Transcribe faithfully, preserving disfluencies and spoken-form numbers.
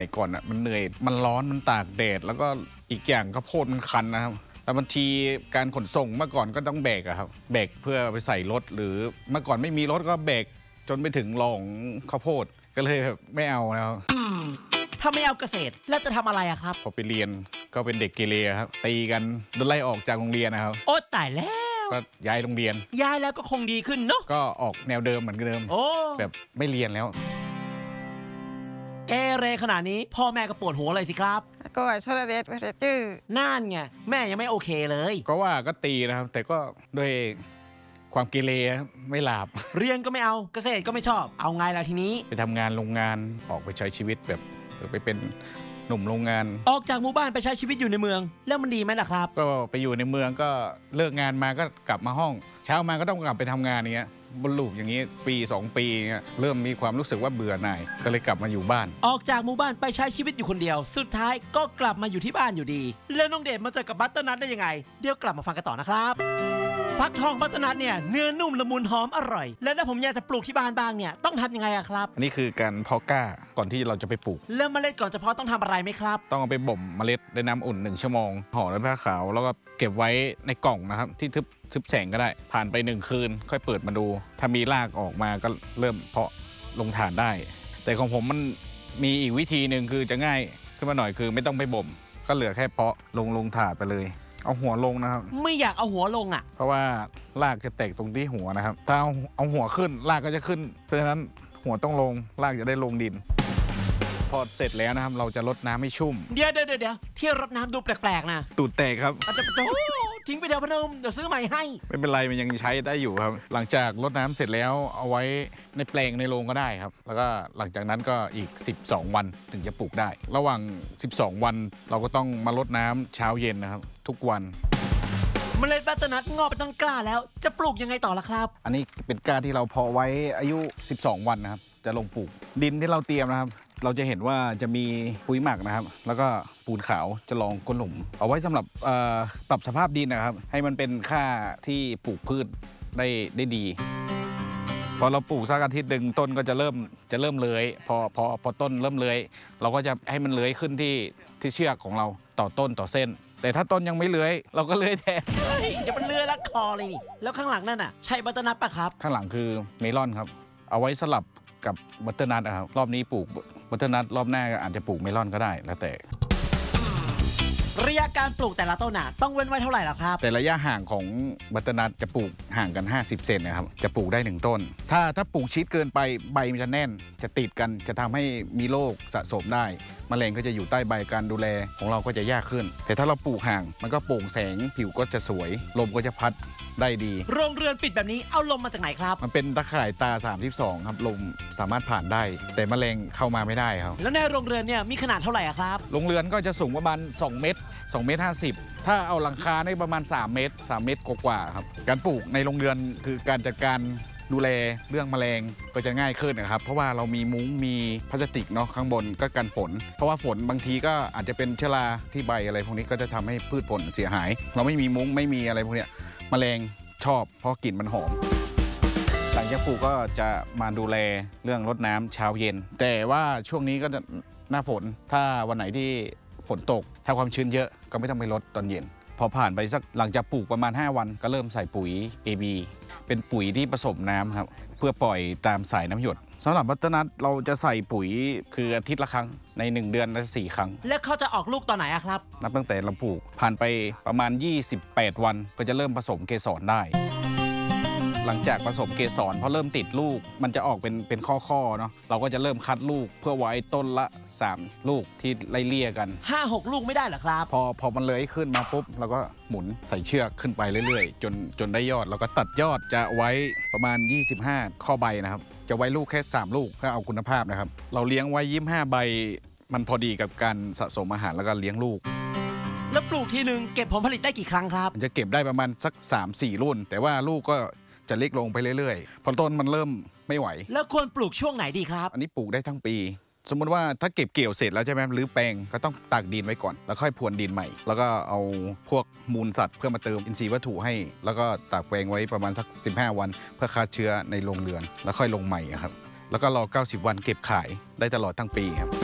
แต่ก่อนอ่ะมันเหนื่อยมันร้อนมันตากแดดแล้วก็อีกอย่างข้าวโพดมันคันนะครับแต่บางทีการขนส่งเมื่อก่อนก็ต้องแบกอะครับแบกเพื่อไปใส่รถหรือเมื่อก่อนไม่มีรถก็แบกจนไปถึงรองข้าวโพดก็เลยไม่เอาแล้วถ้าไม่เอาเกษตรแล้วจะทำอะไรอะครับพอไปเรียนก็เป็นเด็กเกเรครับตีกันโดนไล่ออกจากโรงเรียนนะครับโอ๊ตตายแล้วก็ย้ายโรงเรียนย้ายแล้วก็คงดีขึ้นเนาะก็ออกแนวเดิมเหมือนเดิมโอ้แบบไม่เรียนแล้วเกเรขนาดนี้พ่อแม่ก็ปวดหัวเลยสิครับก็ว่าชอบเด็ดเด็ดจื้อนั่นไงแม่ยังไม่โอเคเลยก็ว่าก็ตีนะครับแต่ก็ด้วยความเกเรไม่หลับเรียนก็ไม่เอาเกษตรก็ไม่ชอบเอาไงล่ะทีนี้ไปทำงานโรงงานออกไปใช้ชีวิตแบบไปเป็นหนุ่มโรงงานออกจากหมู่บ้านไปใช้ชีวิตอยู่ในเมืองแล้วมันดีไหมล่ะครับก็ไปอยู่ในเมืองก็เลิกงานมาก็กลับมาห้องเช้ามาก็ต้องกลับไปทำงานเนี้ยบนลูกอย่างนี้ปีสองปีเงี้ยเริ่มมีความรู้สึกว่าเบื่อหน่ายก็เลยกลับมาอยู่บ้านออกจากหมู่บ้านไปใช้ชีวิตอยู่คนเดียวสุดท้ายก็กลับมาอยู่ที่บ้านอยู่ดีแล้วน้องเดชมาเจอกับบัตเตอร์นัทได้ยังไงเดี๋ยวกลับมาฟังกันต่อนะครับฟักทองบัตเตอร์นัทเนี่ยเนื้อนุ่มละมุนหอมอร่อยแล้วถ้าผมอยากจะปลูกที่บ้านบ้างเนี่ยต้องทำยังไงอะครับอันนี้คือการเพาะกล้าก่อนที่เราจะไปปลูกเริ่มเมล็ดก่อนจะเพาะต้องทำอะไรไหมครับต้องเอาไปบ่มเมล็ดในน้ำอุ่นหนึ่งชั่วโมงห่อด้วยผ้าขาวแล้วก็เก็บไว้ในกล่องนะครับที่ทึบทึบแสงก็ได้ผ่านไปหนึ่งคืนค่อยเปิดมาดูถ้ามีรากออกมาก็เริ่มเพาะลงฐานได้แต่ของผมมันมีอีกวิธีหนึ่งคือจะง่ายขึ้นมาหน่อยคือไม่ต้องไปบ่มก็เหลือแค่เพาะลงลงถาดไปเลยเอาหัวลงนะครับไม่อยากเอาหัวลงอ่ะเพราะว่ารากจะแตกตรงที่หัวนะครับถ้าเอาเอาหัวขึ้นรากก็จะขึ้นเพราะฉะนั้นหัวต้องลงรากจะได้ลงดินพอเสร็จแล้วนะครับเราจะรดน้ำให้ชุ่มเดี๋ยวเดี๋ยวเดี๋ยวที่รดน้ำดูแปลกๆนะตูดแตกครับอาจจะโอ้ทิ้งไปเดี๋ยวพนมเดี๋ยวซื้อใหม่ให้ไม่เป็นไรมันยังใช้ได้อยู่ครับหลังจากรดน้ำเสร็จแล้วเอาไว้ในแปลงในโรงก็ได้ครับแล้วก็หลังจากนั้นก็อีกสิบสองวันถึงจะปลูกได้ระหว่างสิบสองวันเราก็ต้องมารดน้ำเช้าเย็นนะครับทุกวันเมล็ดบัตเตอร์นัทงอกเป็นต้นกล้าแล้วจะปลูกยังไงต่อล่ะครับอันนี้เป็นกล้าที่เราเพาะไว้อายุสิบสองวันนะครับจะลงปลูกดินที่เราเตรียมนะครับเราจะเห็นว่าจะมีปุ๋ยหมักนะครับแล้วก็ปูนขาวจะรองก้นหลุมเอาไว้สำหรับปรับสภาพดินนะครับให้มันเป็นค่าที่ปลูกพืชได้ได้ดีพอเราปลูกสักอาทิตย์หนึ่งต้นก็จะเริ่มจะเริ่มเลื้อยพอพอพอต้นเริ่มเลื้อยเราก็จะให้มันเลื้อยขึ้นที่ที่เชือกของเราต่อต้นต่อเส้นแต่ถ้าต้นยังไม่เลื้อยเราก็เลื้อยแทนเดี๋ยวมันเลื้อยลัดคอเลยนี่แล้วข้างหลังนั่นน่ะใช่บัตเตอร์นัทปะครับข้างหลังคือเมลอนครับเอาไว้สลับกับบัตเตอร์นัทครับรอบนี้ปลูกบัตเตอร์นัทรอบหน้าอาจจะปลูกเมลอนก็ได้แล้วแต่ระยะการปลูกแต่ละต้นน่ะต้องเว้นไว้เท่าไหร่ล่ะครับแต่ระยะห่างของบัตเตอร์นัทจะปลูกห่างกันห้าสิบเซนนะครับจะปลูกได้หนึ่งต้นถ้าถ้าปลูกชิดเกินไปใบมันจะแน่นจะติดกันจะทำให้มีโรคสะสมได้แมลงก็จะอยู่ใต้ใบการดูแลของเราก็จะยากขึ้นแต่ถ้าเราปลูกห่างมันก็โปร่งแสงผิวก็จะสวยลมก็จะพัดได้ดีโรงเรือนปิดแบบนี้เอาลมมาจากไหนครับมันเป็นตะข่ายตาสามสิบสองครับลมสามารถผ่านได้แต่แมลงเข้ามาไม่ได้ครับแล้วในโรงเรือนเนี่ยมีขนาดเท่าไหร่ครับโรงเรือนก็จะสูงประมาณสองเมตรสองเมตรห้าสิบถ้าเอาหลังคาได้ประมาณสามเมตรสามเมตรกว่าๆครับการปลูกในโรงเรือนคือการจัดการดูแลเรื่องแมลงก็จะง่ายขึ้นนะครับเพราะว่าเรามีมุ้งมีพลาสติกเนาะข้างบนก็กันฝนเพราะว่าฝนบางทีก็อาจจะเป็นเชื้อราที่ใบอะไรพวกนี้ก็จะทำให้พืชผลเสียหายเราไม่มีมุ้งไม่มีอะไรพวกนี้แมลงชอบเพราะกลิ่นมันหอมหลังจากปลูกก็จะมาดูแลเรื่องรดน้ำเช้าเย็นแต่ว่าช่วงนี้ก็จะหน้าฝนถ้าวันไหนที่ฝนตกถ้าความชื้นเยอะก็ไม่ต้องไปรดตอนเย็นพอผ่านไปสักหลังจากปลูกประมาณห้าวันก็เริ่มใส่ปุ๋ย เอ บี เป็นปุ๋ยที่ผสมน้ำครับเพื่อปล่อยตามสายน้ำหยดสำหรับบัตเตอร์นัทเราจะใส่ปุ๋ยคืออาทิตย์ละครั้งในหนึ่งเดือนละสี่ครั้งแล้วเขาจะออกลูกตอนไหนอะครับนับตั้งแต่เราปลูกผ่านไปประมาณยี่สิบแปดวันก็จะเริ่มผสมเกสรได้หลังจากผสมเกสรพอเริ่มติดลูกมันจะออกเป็นเป็นข้อๆเนาะเราก็จะเริ่มคัดลูกเพื่อไว้ต้นละสามลูกที่ไล่เลี่ยกันห้าหก ลูกไม่ได้เหรอครับพอพอมันเลยขึ้นมาปุ๊บเราก็หมุนใส่เชือกขึ้นไปเรื่อยๆจนจนได้ยอดแล้วก็ตัดยอดจะไว้ประมาณยี่สิบห้าข้อใบนะครับจะไว้ลูกแค่สามลูกเพื่อเอาคุณภาพนะครับเราเลี้ยงไว้ยี่สิบห้าใบมันพอดีกับการสะสมอาหารแล้วก็เลี้ยงลูกแล้วปลูกทีนึงเก็บผลผลิตได้กี่ครั้งครับมันจะเก็บได้ประมาณสัก สามสี่ รุ่นแต่ว่าลูกก็จะเล็กลงไปเรื่อยๆพอต้นมันเริ่มไม่ไหวแล้วควรปลูกช่วงไหนดีครับอันนี้ปลูกได้ทั้งปีสมมติว่าถ้าเก็บเกี่ยวเสร็จแล้วใช่ไหมหรือแปลงก็ต้องตากดินไว้ก่อนแล้วค่อยพรวนดินใหม่แล้วก็เอาพวกมูลสัตว์เพื่อมาเติมอินทรีย์วัตถุให้แล้วก็ตากแปลงไว้ประมาณสักสิบห้าวันเพื่อฆ่าเชื้อในโรงเรือนแล้วค่อยลงใหม่ครับแล้วก็รอเก้าสิบวันเก็บขายได้ตลอดทั้งปีครับ